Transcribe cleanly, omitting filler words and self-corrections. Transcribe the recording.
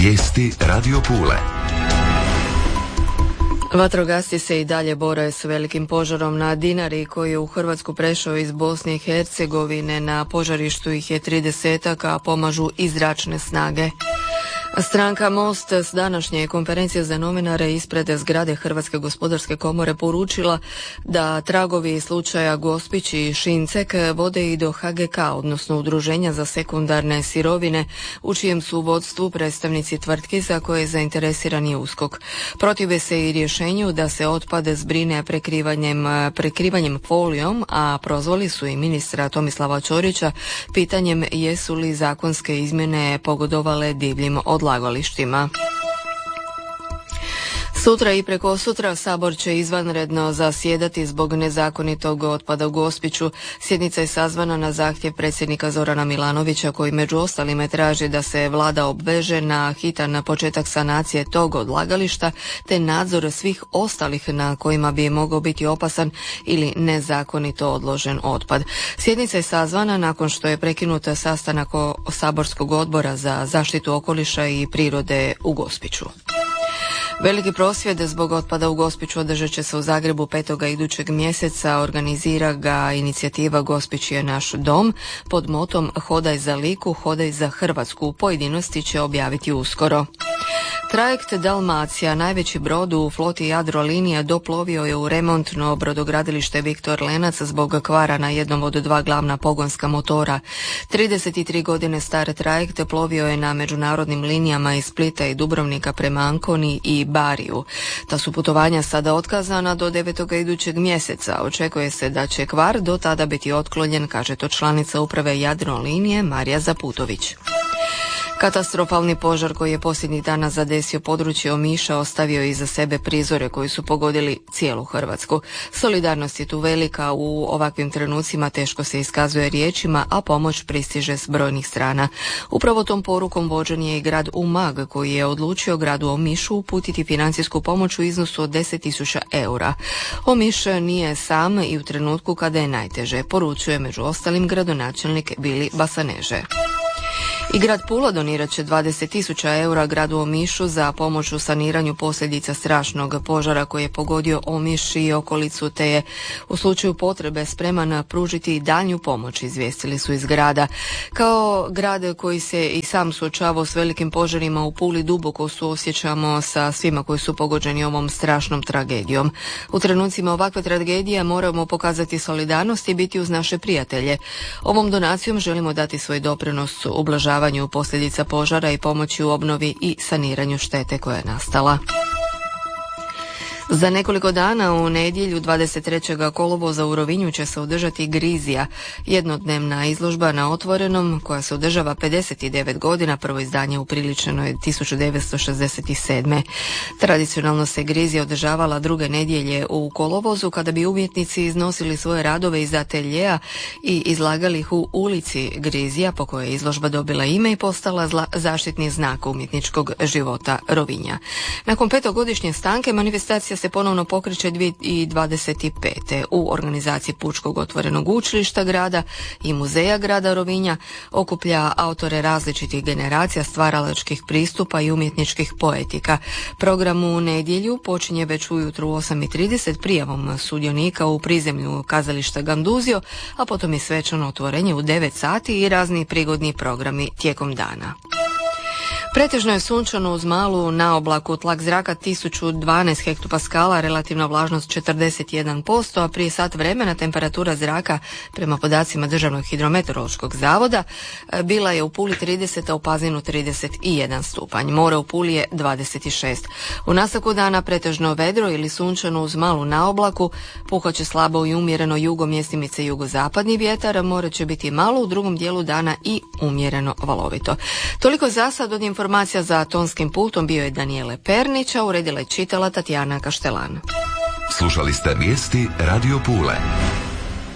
Vijesti Radio Pule. Vatrogasci se i dalje bore s velikim požarom na Dinari koji je u Hrvatsku prešao iz Bosne i Hercegovine. Na požarištu ih je 30, a pomažu i zračne snage. Stranka Most s današnje konferencije za novinare ispred zgrade Hrvatske gospodarske komore poručila da tragovi slučaja Gospić i Šincek vode i do HGK, odnosno Udruženja za sekundarne sirovine, u čijem su vodstvu predstavnici tvrtki za koje je zainteresiran i USKOK. Protive se i rješenju da se otpad zbrine prekrivanjem folijom, a prozvali su i ministra Tomislava Ćorića pitanjem jesu li zakonske izmjene pogodovale divljim odlagalištima. Sutra i prekosutra Sabor će izvanredno zasjedati zbog nezakonitog otpada u Gospiću. Sjednica je sazvana na zahtjev predsjednika Zorana Milanovića koji među ostalime traži da se vlada obveže na hitan početak sanacije tog odlagališta te nadzor svih ostalih na kojima bi mogao biti opasan ili nezakonito odložen otpad. Sjednica je sazvana nakon što je prekinut sastanak saborskog odbora za zaštitu okoliša i prirode u Gospiću. Veliki prosvjed zbog otpada u Gospiću održat će se u Zagrebu 5. idućeg mjeseca. Organizira ga inicijativa Gospić je naš dom pod motom Hodaj za Liku, hodaj za Hrvatsku. Pojedinosti će objaviti uskoro. Trajekt Dalmacija, najveći brod u floti Jadrolinija, doplovio je u remontno brodogradilište Viktor Lenac zbog kvara na jednom od dva glavna pogonska motora. 33 godine star trajekt plovio je na međunarodnim linijama iz Splita i Dubrovnika prema Anconi i Bariju. Ta su putovanja sada otkazana do 9. idućeg mjeseca. Očekuje se da će kvar do tada biti otklonjen, kaže to članica uprave Jadrolinije Marija Zaputović. Katastrofalni požar koji je posljednjih dana zadesio područje Omiša ostavio je iza sebe prizore koji su pogodili cijelu Hrvatsku. Solidarnost je tu velika, u ovakvim trenucima teško se iskazuje riječima, a pomoć pristiže s brojnih strana. Upravo tom porukom vođen je i grad Umag koji je odlučio gradu Omišu uputiti financijsku pomoć u iznosu od 10.000 eura. Omiš nije sam i u trenutku kada je najteže, poručuje među ostalim gradonačelnik Vili Basaneže. I grad Pula donirat će 20.000 eura gradu Omišu za pomoć u saniranju posljedica strašnog požara koji je pogodio Omiš i okolicu, te je u slučaju potrebe spreman pružiti daljnju pomoć, izvijestili su iz grada. Kao grad koji se i sam suočavao s velikim požarima, u Puli duboko suosjećamo sa svima koji su pogođeni ovom strašnom tragedijom. U trenucima ovakve tragedije moramo pokazati solidarnost i biti uz naše prijatelje. Ovom donacijom želimo dati svoj doprinos ublažavanju posljedica požara i pomoći u obnovi i saniranju štete koja je nastala. Za nekoliko dana u nedjelju 23. kolovoza u Rovinju će se održati Grizija, jednodnevna izložba na otvorenom koja se održava 59 godina, prvo izdanje upriličeno je 1967. Tradicionalno se Grizija održavala druge nedjelje u kolovozu kada bi umjetnici iznosili svoje radove iz ateljeja i izlagali ih u ulici Grizija, po kojoj je izložba dobila ime i postala zaštitni znak umjetničkog života Rovinja. Nakon 5-godišnje stanke manifestacija se ponovno pokreće 2025. u organizaciji Pučkog otvorenog učilišta grada i muzeja grada Rovinja. Okuplja autore različitih generacija stvaralačkih pristupa i umjetničkih poetika. Program u nedjelju počinje već ujutru u 8:30 prijavom sudionika u prizemlju kazališta Ganduzio, a potom je svečano otvorenje u 9 sati i razni prigodni programi tijekom dana. Pretežno je sunčano uz malu naoblaku, tlak zraka 1012 hektopaskala, relativna vlažnost 41%, a prije sat vremena temperatura zraka prema podacima Državnog hidrometeorološkog zavoda bila je u Puli 30, a u Pazinu 31 stupanj. More u Puli je 26. U nastavku dana pretežno vedro ili sunčano uz malu naoblaku, puhat će slabo i umjereno jugo, mjestimice jugozapadni vjetar, more će biti malo u drugom dijelu dana i umjereno valovito. Toliko za sad. Od informacija za tonskim pultom bio je Danijele Pernića, uredila je čitala Tatjana Kaštelan. Slušali ste vijesti Radio Pule.